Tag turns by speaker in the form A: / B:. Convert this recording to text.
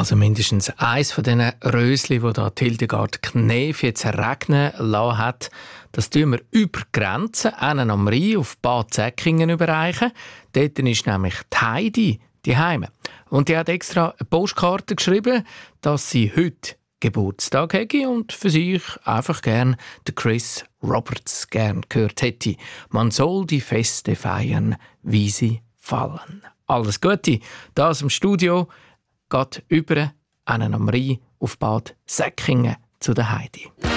A: Also mindestens eins von diesen Rösli, die da Hildegard Knef jetzt regnen lassen hat, das tun wir über die Grenze am Rhein auf Bad Säckingen überreichen. Dort ist nämlich die Heidi die Heime. Und die hat extra eine Postkarte geschrieben, dass sie heute Geburtstag hätte und für sich einfach gern den Chris Roberts gern gehört hätte. Man soll die Feste feiern, wie sie fallen. Alles Gute. Das im Studio geht über am Rhein auf Bad Säckingen zu der Heidi.